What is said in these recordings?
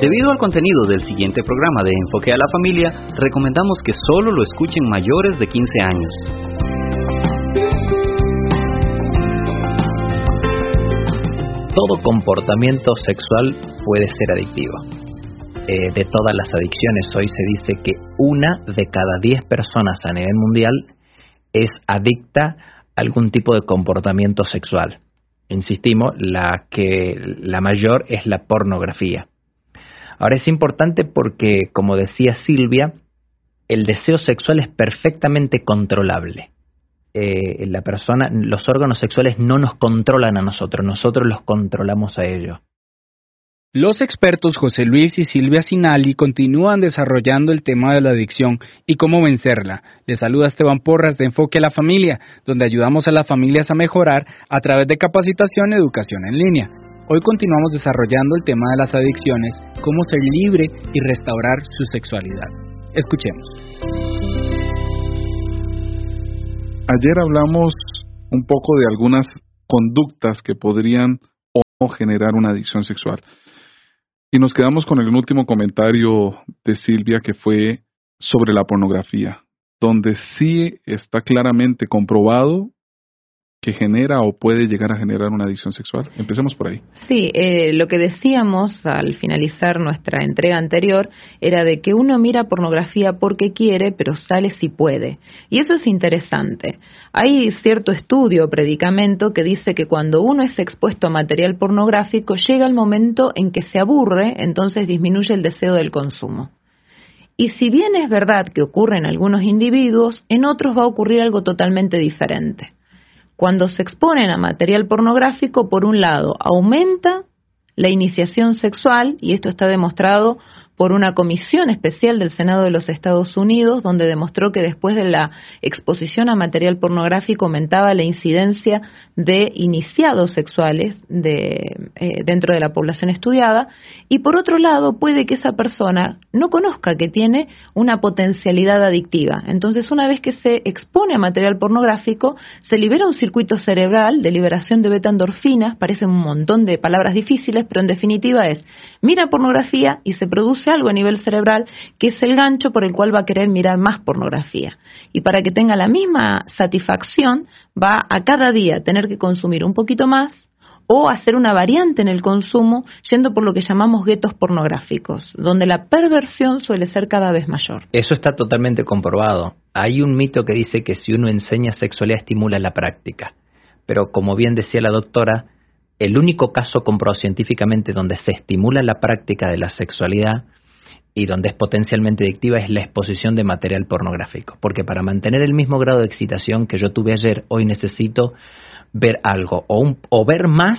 Debido al contenido del siguiente programa de Enfoque a la Familia, recomendamos que solo lo escuchen mayores de 15 años. Todo comportamiento sexual puede ser adictivo. De todas las adicciones, hoy se dice que 1 de cada 10 personas a nivel mundial es adicta a algún tipo de comportamiento sexual. Insistimos, la mayor es la pornografía. Ahora es importante porque, como decía Silvia, el deseo sexual es perfectamente controlable. Los órganos sexuales no nos controlan a nosotros los controlamos a ellos. Los expertos José Luis y Silvia Sinali continúan desarrollando el tema de la adicción y cómo vencerla. Les saluda Esteban Porras de Enfoque a la Familia, donde ayudamos a las familias a mejorar a través de capacitación y educación en línea. Hoy continuamos desarrollando el tema de las adicciones, cómo ser libre y restaurar su sexualidad. Escuchemos. Ayer hablamos un poco de algunas conductas que podrían o no generar una adicción sexual. Y nos quedamos con el último comentario de Silvia, que fue sobre la pornografía, donde sí está claramente comprobado que genera o puede llegar a generar una adicción sexual. Empecemos por ahí. Sí, lo que decíamos al finalizar nuestra entrega anterior era de que uno mira pornografía porque quiere, pero sale si puede. Y eso es interesante. Hay cierto estudio o predicamento que dice que cuando uno es expuesto a material pornográfico, llega el momento en que se aburre, entonces disminuye el deseo del consumo. Y si bien es verdad que ocurre en algunos individuos, en otros va a ocurrir algo totalmente diferente. Cuando se exponen a material pornográfico, por un lado, aumenta la iniciación sexual, y esto está demostrado por una comisión especial del Senado de los Estados Unidos, donde demostró que después de la exposición a material pornográfico aumentaba la incidencia de iniciados sexuales dentro de la población estudiada, y por otro lado puede que esa persona no conozca que tiene una potencialidad adictiva. Entonces, una vez que se expone a material pornográfico, se libera un circuito cerebral de liberación de beta-endorfinas, parecen un montón de palabras difíciles, pero en definitiva es, mira pornografía y se produce algo a nivel cerebral que es el gancho por el cual va a querer mirar más pornografía. Y para que tenga la misma satisfacción, va a cada día tener que consumir un poquito más o hacer una variante en el consumo yendo por lo que llamamos guetos pornográficos, donde la perversión suele ser cada vez mayor. Eso está totalmente comprobado. Hay un mito que dice que si uno enseña sexualidad estimula la práctica, pero como bien decía la doctora, el único caso comprobado científicamente donde se estimula la práctica de la sexualidad y donde es potencialmente adictiva es la exposición de material pornográfico, porque para mantener el mismo grado de excitación que yo tuve ayer, hoy necesito ver algo, o ver más,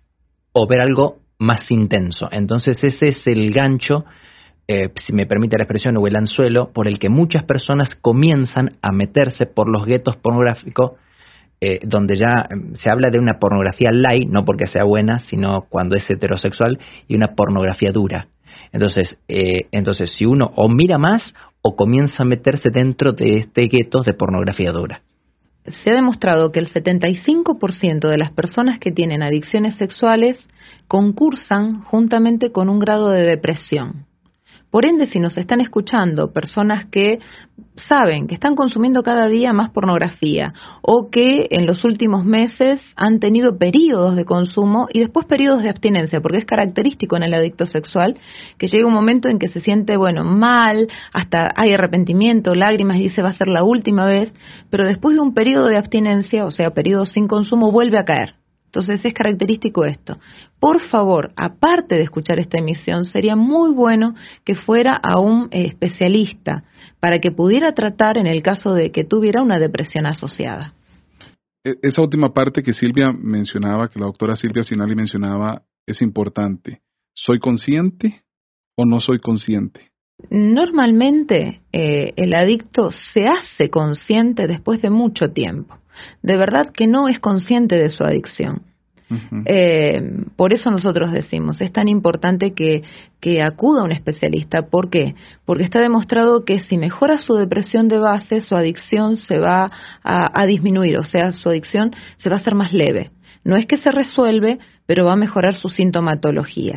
o ver algo más intenso. Entonces ese es el gancho, si me permite la expresión, o el anzuelo, por el que muchas personas comienzan a meterse por los guetos pornográficos, donde ya se habla de una pornografía light, no porque sea buena, sino cuando es heterosexual, y una pornografía dura. Entonces si uno o mira más, o comienza a meterse dentro de este gueto de pornografía dura. Se ha demostrado que el 75% de las personas que tienen adicciones sexuales concursan juntamente con un grado de depresión. Por ende, si nos están escuchando personas que saben que están consumiendo cada día más pornografía o que en los últimos meses han tenido periodos de consumo y después periodos de abstinencia, porque es característico en el adicto sexual que llega un momento en que se siente, mal, hasta hay arrepentimiento, lágrimas y dice va a ser la última vez, pero después de un periodo de abstinencia, o sea, periodo sin consumo, vuelve a caer. Entonces es característico esto. Por favor, aparte de escuchar esta emisión, sería muy bueno que fuera a un especialista para que pudiera tratar en el caso de que tuviera una depresión asociada. Esa última parte que Silvia mencionaba, que la doctora Silvia Sinali mencionaba, es importante. ¿Soy consciente o no soy consciente? Normalmente el adicto se hace consciente después de mucho tiempo. De verdad que no es consciente de su adicción. Uh-huh. Por eso nosotros decimos, es tan importante que acuda a un especialista. ¿Por qué? Porque está demostrado que si mejora su depresión de base, su adicción se va a disminuir, o sea, su adicción se va a hacer más leve. No es que se resuelve, pero va a mejorar su sintomatología.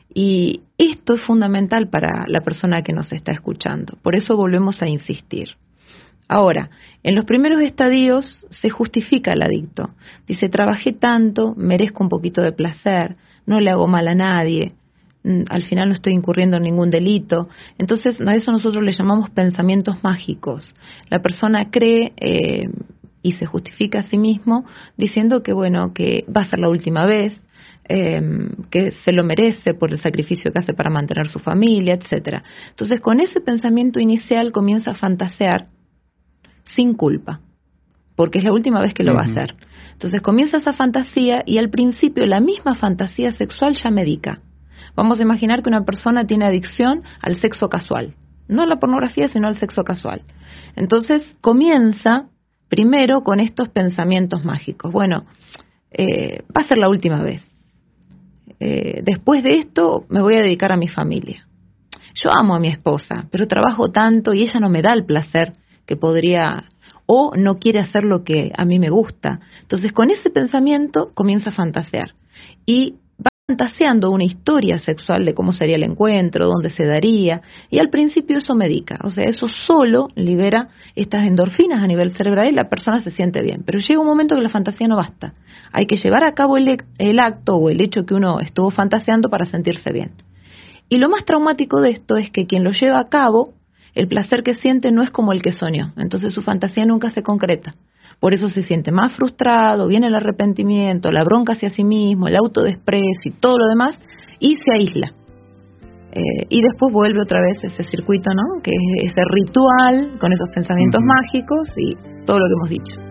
Y esto es fundamental para la persona que nos está escuchando. Por eso volvemos a insistir. Ahora, en los primeros estadios se justifica el adicto. Dice, trabajé tanto, merezco un poquito de placer, no le hago mal a nadie, al final no estoy incurriendo en ningún delito. Entonces, a eso nosotros le llamamos pensamientos mágicos. La persona cree y se justifica a sí mismo diciendo que, bueno, que va a ser la última vez, que se lo merece por el sacrificio que hace para mantener su familia, etcétera. Entonces, con ese pensamiento inicial comienza a fantasear sin culpa, porque es la última vez que lo va a hacer. Entonces comienza esa fantasía y al principio la misma fantasía sexual ya medica. Vamos a imaginar que una persona tiene adicción al sexo casual, no a la pornografía, sino al sexo casual. Entonces comienza primero con estos pensamientos mágicos. Bueno, va a ser la última vez. Después de esto me voy a dedicar a mi familia. Yo amo a mi esposa, pero trabajo tanto y ella no me da el placer que podría, o no quiere hacer lo que a mí me gusta. Entonces, con ese pensamiento comienza a fantasear y va fantaseando una historia sexual de cómo sería el encuentro, dónde se daría, y al principio eso medica, o sea, eso solo libera estas endorfinas a nivel cerebral y la persona se siente bien. Pero llega un momento que la fantasía no basta, hay que llevar a cabo el acto o el hecho que uno estuvo fantaseando para sentirse bien. Y lo más traumático de esto es que quien lo lleva a cabo, el placer que siente no es como el que soñó, entonces su fantasía nunca se concreta. Por eso se siente más frustrado, viene el arrepentimiento, la bronca hacia sí mismo, el autodesprecio y todo lo demás, y se aísla. Y después vuelve otra vez ese circuito, ¿no? Que es ese ritual con esos pensamientos mágicos y todo lo que hemos dicho.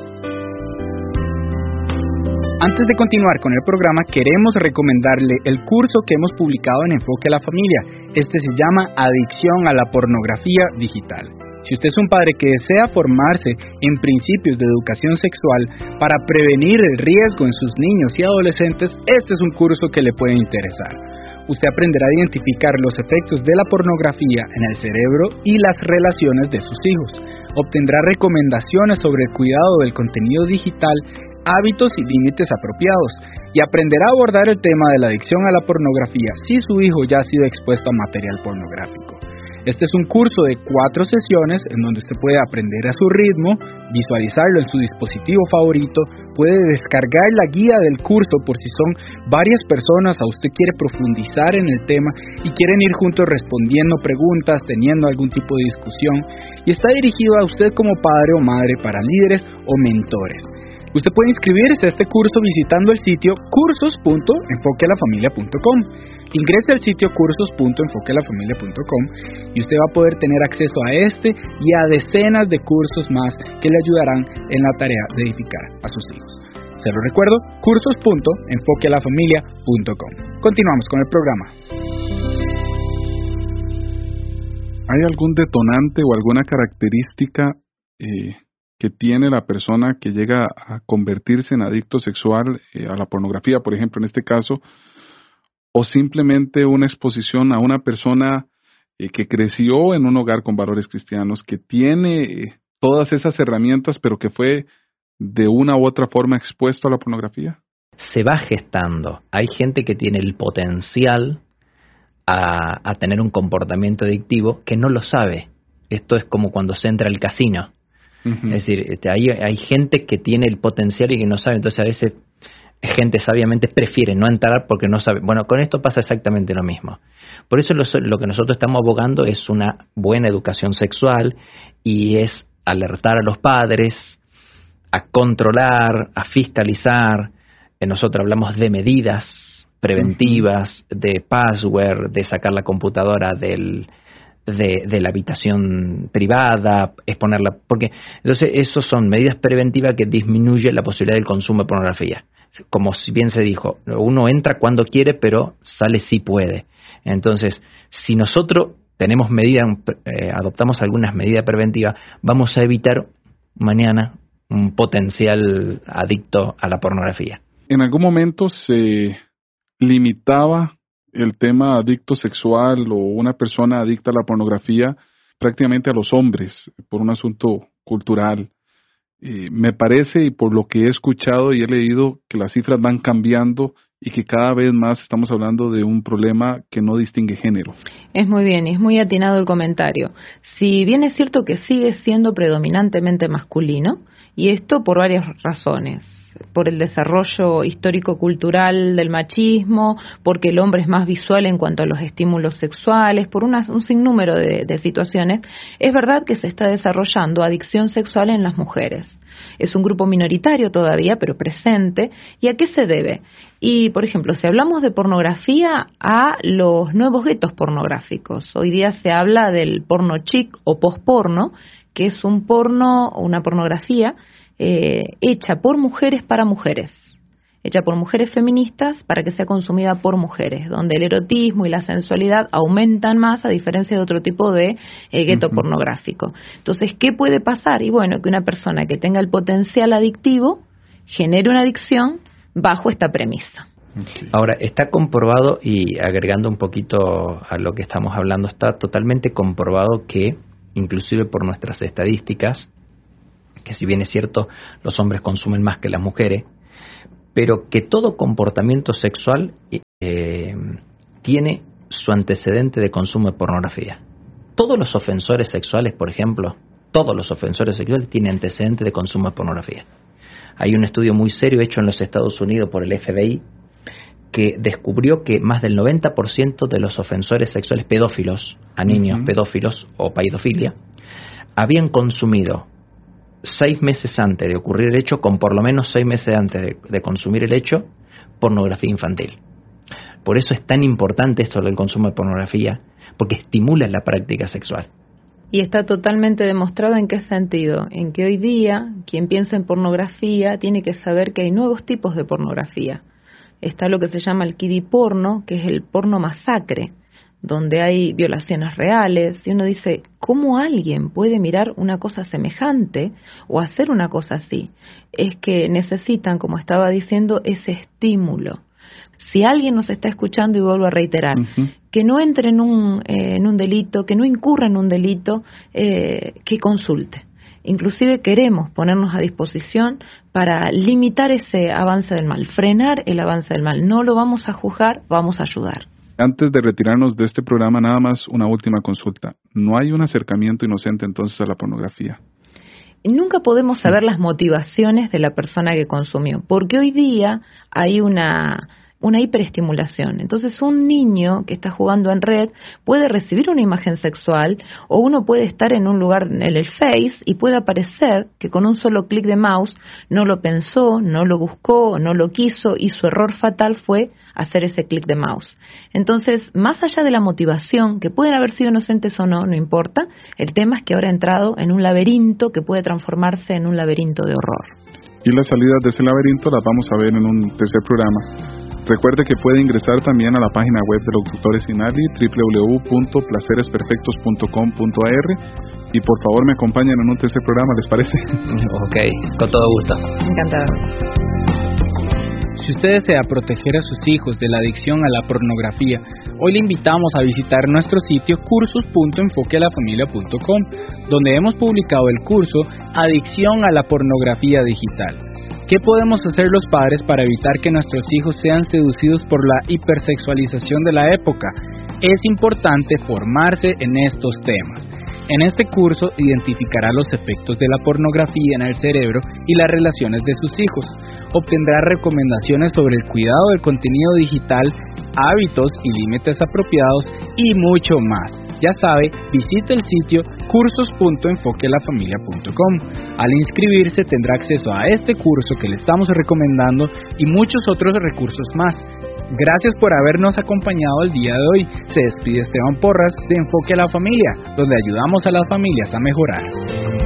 Antes de continuar con el programa, queremos recomendarle el curso que hemos publicado en Enfoque a la Familia. Este se llama Adicción a la Pornografía Digital. Si usted es un padre que desea formarse en principios de educación sexual para prevenir el riesgo en sus niños y adolescentes, este es un curso que le puede interesar. Usted aprenderá a identificar los efectos de la pornografía en el cerebro y las relaciones de sus hijos. Obtendrá recomendaciones sobre el cuidado del contenido digital, hábitos y límites apropiados, y aprenderá a abordar el tema de la adicción a la pornografía si su hijo ya ha sido expuesto a material pornográfico. Este es un curso de 4 sesiones en donde usted puede aprender a su ritmo, visualizarlo en su dispositivo favorito, puede descargar la guía del curso por si son varias personas o usted quiere profundizar en el tema y quieren ir juntos respondiendo preguntas, teniendo algún tipo de discusión, y está dirigido a usted como padre o madre para líderes o mentores. Usted puede inscribirse a este curso visitando el sitio cursos.enfoquealafamilia.com. Ingrese al sitio cursos.enfoquealafamilia.com y usted va a poder tener acceso a este y a decenas de cursos más que le ayudarán en la tarea de edificar a sus hijos. Se lo recuerdo, cursos.enfoquealafamilia.com. Continuamos con el programa. ¿Hay algún detonante o alguna característica que tiene la persona que llega a convertirse en adicto sexual a la pornografía, por ejemplo, en este caso, o simplemente una exposición a una persona que creció en un hogar con valores cristianos, que tiene todas esas herramientas, pero que fue de una u otra forma expuesto a la pornografía? Se va gestando. Hay gente que tiene el potencial a tener un comportamiento adictivo que no lo sabe. Esto es como cuando se entra al casino. Es decir, hay gente que tiene el potencial y que no sabe, entonces a veces gente sabiamente prefiere no entrar porque no sabe. Bueno, con esto pasa exactamente lo mismo. Por eso lo que nosotros estamos abogando es una buena educación sexual y es alertar a los padres, a controlar, a fiscalizar. Nosotros hablamos de medidas preventivas, de password, de sacar la computadora de la habitación privada, exponerla, porque entonces esos son medidas preventivas que disminuyen la posibilidad del consumo de pornografía. Como bien se dijo, uno entra cuando quiere, pero sale si puede. Entonces, si nosotros tenemos medidas, adoptamos algunas medidas preventivas, vamos a evitar mañana un potencial adicto a la pornografía. ¿En algún momento se limitaba el tema adicto sexual o una persona adicta a la pornografía prácticamente a los hombres por un asunto cultural? Me parece, y por lo que he escuchado y he leído, que las cifras van cambiando y que cada vez más estamos hablando de un problema que no distingue género. Es muy bien, y es muy atinado el comentario. Si bien es cierto que sigue siendo predominantemente masculino, y esto por varias razones. Por el desarrollo histórico-cultural del machismo, porque el hombre es más visual en cuanto a los estímulos sexuales, por un sinnúmero de situaciones, es verdad que se está desarrollando adicción sexual en las mujeres. Es un grupo minoritario todavía, pero presente. ¿Y a qué se debe? Y, por ejemplo, si hablamos de pornografía, a los nuevos guetos pornográficos. Hoy día se habla del porno chic o posporno, que es un porno, una pornografía hecha por mujeres para mujeres, hecha por mujeres feministas para que sea consumida por mujeres, donde el erotismo y la sensualidad aumentan más a diferencia de otro tipo de gueto pornográfico. Entonces, ¿qué puede pasar? Y bueno, que una persona que tenga el potencial adictivo genere una adicción bajo esta premisa. Ahora, está comprobado, y agregando un poquito a lo que estamos hablando, está totalmente comprobado que, inclusive por nuestras estadísticas, que si bien es cierto, los hombres consumen más que las mujeres, pero que todo comportamiento sexual tiene su antecedente de consumo de pornografía. Todos los ofensores sexuales, por ejemplo, todos los ofensores sexuales tienen antecedente de consumo de pornografía. Hay un estudio muy serio hecho en los Estados Unidos por el FBI que descubrió que más del 90% de los ofensores sexuales pedófilos, a niños pedófilos o paidofilia, habían consumido 6 meses antes de ocurrir el hecho, con por lo menos 6 meses antes de consumir el hecho, pornografía infantil. Por eso es tan importante esto del consumo de pornografía, porque estimula la práctica sexual. Y está totalmente demostrado en qué sentido, en que hoy día quien piensa en pornografía tiene que saber que hay nuevos tipos de pornografía. Está lo que se llama el kiddie porno, que es el porno masacre, donde hay violaciones reales, y uno dice, ¿cómo alguien puede mirar una cosa semejante o hacer una cosa así? Es que necesitan, como estaba diciendo, ese estímulo. Si alguien nos está escuchando, y vuelvo a reiterar, que no entre en un delito, que no incurra en un delito, que consulte. Inclusive queremos ponernos a disposición para limitar ese avance del mal, frenar el avance del mal. No lo vamos a juzgar, vamos a ayudar. Antes de retirarnos de este programa, nada más una última consulta. ¿No hay un acercamiento inocente entonces a la pornografía? Nunca podemos saber las motivaciones de la persona que consumió, porque hoy día hay una hiperestimulación. Entonces, un niño que está jugando en red puede recibir una imagen sexual, o uno puede estar en un lugar en el Face y puede aparecer que con un solo clic de mouse no lo pensó, no lo buscó, no lo quiso, y su error fatal fue hacer ese clic de mouse. Entonces, más allá de la motivación, que pueden haber sido inocentes o no, no importa, el tema es que ahora ha entrado en un laberinto que puede transformarse en un laberinto de horror. Y las salidas de ese laberinto las vamos a ver en un tercer programa. Recuerde que puede ingresar también a la página web del Dr. Sinali, www.placeresperfectos.com.ar, y por favor me acompañan en un tercer programa, ¿les parece? Ok, con todo gusto. Encantada. Si usted desea proteger a sus hijos de la adicción a la pornografía, hoy le invitamos a visitar nuestro sitio cursos.enfoquealafamilia.com, donde hemos publicado el curso Adicción a la pornografía digital. ¿Qué podemos hacer los padres para evitar que nuestros hijos sean seducidos por la hipersexualización de la época? Es importante formarse en estos temas. En este curso identificará los efectos de la pornografía en el cerebro y las relaciones de sus hijos. Obtendrá recomendaciones sobre el cuidado del contenido digital, hábitos y límites apropiados y mucho más. Ya sabe, visite el sitio cursos.enfoquealafamilia.com. Al inscribirse tendrá acceso a este curso que le estamos recomendando y muchos otros recursos más. Gracias por habernos acompañado el día de hoy. Se despide Esteban Porras de Enfoque a la Familia, donde ayudamos a las familias a mejorar.